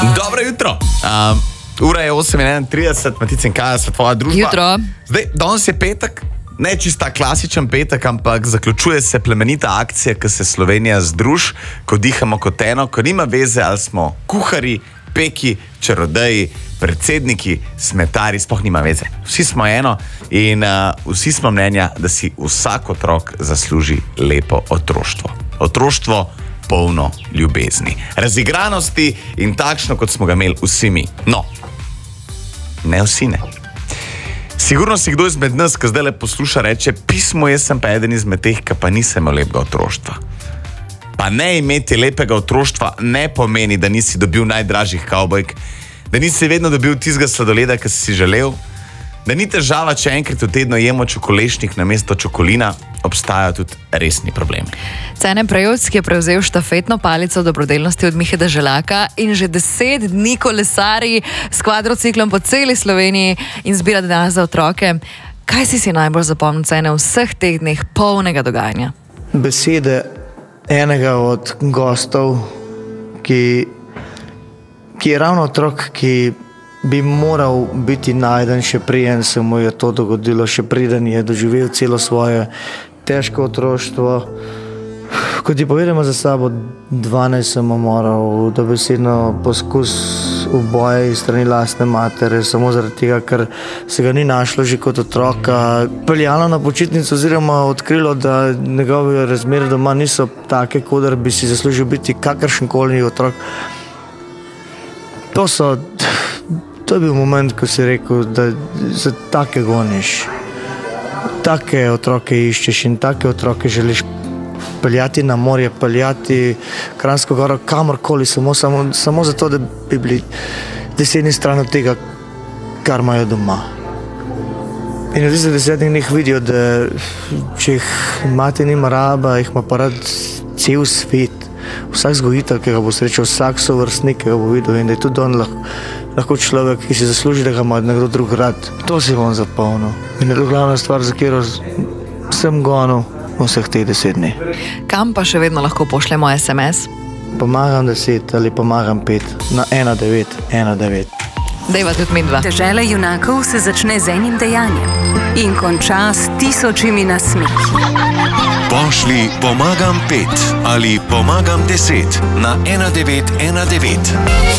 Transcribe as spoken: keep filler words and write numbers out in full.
Dobro jutro. Um, ura je osem enaintrideset, Matica in Kaja, sva tvoja družba. Jutro. Zdaj, danes je petek, ne čista klasičen petek, ampak zaključuje se plemenita akcija, ko se Slovenija združ, ko dihamo kot eno, ko nima veze, ali smo kuhari, peki, čarodeji, predsedniki, smetari, sploh nima veze. Vsi smo eno in uh, vsi smo mnenja, da si vsak otrok zasluži lepo otroštvo. Otroštvo polno ljubezni, razigranosti in takšno, kot smo ga imeli vsi mi. No, ne vsi ne. Sigurno si kdo izmed nas, ki zdaj le posluša, reče, pismo, jaz sem pa eden izmed teh, ki pa nisem imel lepega otroštva. Pa ne imeti lepega otroštva ne pomeni, da nisi dobil najdražjih kavbojk, da nisi vedno dobil tistega sladoleda, ki si si želel, da ni težava, če enkrat v tednu jemo čokolešnik namesto čokolina, obstajajo tudi resni problemi. Cene Prejovc, ki je prevzel štafetno palico dobrodelnosti od Mihe Deželaka in že deset dni kolesari s kvadrociklom po celi Sloveniji in zbira denar za otroke. Kaj si si najbolj zapomnil cene vseh teh dneh polnega dogajanja? Besede enega od gostov, ki, ki je ravno otrok, ki bi moral biti najden, še preden se mu je to dogodilo, še preden je doživel celo svoje težko otroštvo. Ko ti povedemo za sabo dvanajst samomorov, dobesedno poskus uboja iz strani lastne matere, samo zaradi tega, ker se ga ni našlo že kot otroka, peljalo na počitnico oziroma odkrilo, da njegove razmere doma niso take, kodar bi si zaslužil biti kakršenkoli otrok. To so... To je bil moment, ko si rekel, da za take goniš, take otroke iščeš in take otroke želiš peljati na morje, peljati Kranjsko goro, kamorkoli, samo, samo, samo zato, da bi bili desetni stran od tega, kar imajo doma. In v tistih desetnih dneh vidijo, da če jih mati nima raba, jih ima pa rad cel svet. Vsak zgojitelj, ki ga bo srečal, vsak sovrstnik, ki ga bo videl in da je tudi on lahko, lahko človek, ki si zasluži, da ga ima nekdo drug rad. To si bom zapomnil. In je to glavna stvar, za katero sem gonil vseh teh deset dni. Kam pa še vedno lahko pošljemo es em es? Pomagam deset ali pomagam pet na ena devet ena devet. Dejva tudi midva. Dežela junakov se začne z enim dejanjem in konča s tisočimi nasmehi. Pošli pomagam pet ali pomagam deset na ena devet ena devet.